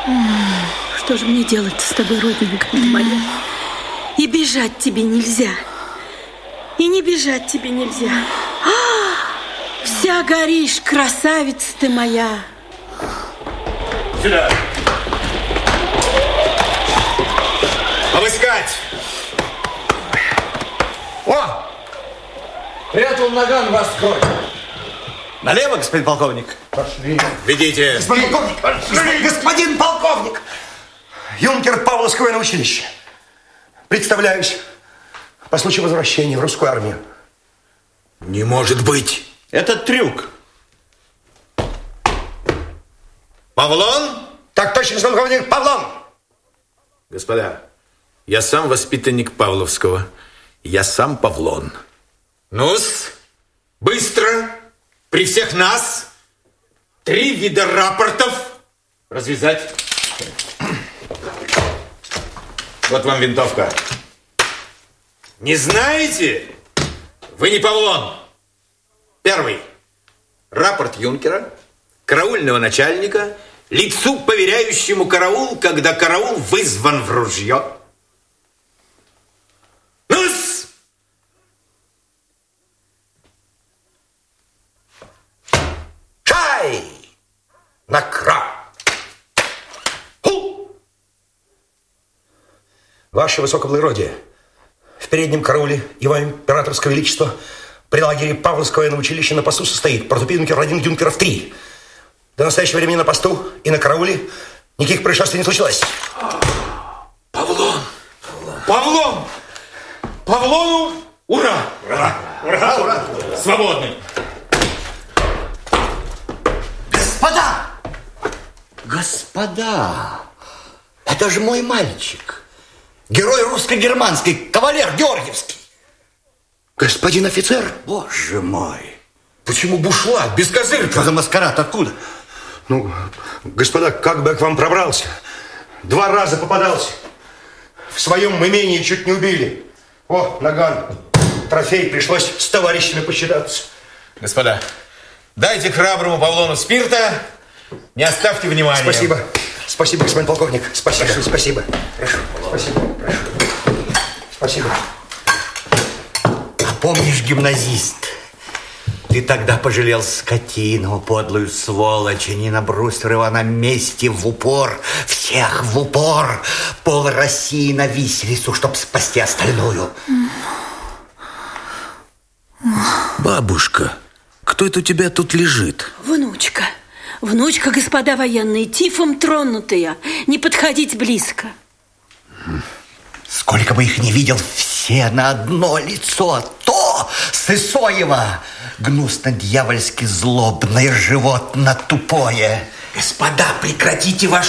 Что же мне делать с тобой, родненькая моя? И бежать тебе нельзя. И не бежать тебе нельзя. Вся горишь, красавица ты моя. Сюда. Обыскать. О! Приятел Наган вас скроет. Налево, господин полковник. Пошли. Ведите. Господин полковник! Господин полковник! Юнкер Павловского военного училища. Представляюсь. По случаю возвращения в русскую армию. Не может быть. Это трюк. Павлон? Так точно, господин полковник, Павлон. Господа, я сам воспитанник Павловского. Я сам Павлон. Ну-с, быстро, при всех нас, 3 вида рапортов развязать. Вот вам винтовка. Не знаете? Вы не Павлон. Первый. Рапорт юнкера, караульного начальника, лицу, поверяющему караул, когда караул вызван в ружье. Ну-с! Шай! На край! Ваше Высокоблагородие, в переднем карауле его императорского величества при лагере Павловского военного училища на посту состоит протопъюнкер 1, юнкеров 3. До настоящего времени на посту и на карауле никаких происшествий не случилось. Павлон! Павлон! Павлону ура! Ура! Ура! Ура! Свободный! Господа! Господа! Это же мой мальчик. Герой русско-германский, кавалер Георгиевский. Господин офицер? Боже мой. Почему бушлат, без козырька? Что за маскарад, откуда? Ну, господа, как бы я к вам пробрался? 2 раза попадался. В своем имении чуть не убили. О, наган. Трофей, пришлось с товарищами посчитаться. Господа, дайте храброму Павлону спирта, не оставьте внимания. Спасибо. Спасибо, господин полковник. Спасибо, прошу. Спасибо. Прошу. Спасибо, прошу. Спасибо. А помнишь, гимназист, ты тогда пожалел скотину, подлую сволочь, и не набросил его на месте в упор, всех в упор, пол России на виселицу, чтоб спасти остальную. Бабушка, кто это у тебя тут лежит? Внучка. Внучка, господа военные, тифом тронутая. Не подходить близко. Сколько бы их не видел, все на одно лицо. То Сысоева, гнусно-дьявольски злобное, животно тупое. Господа, прекратите ваш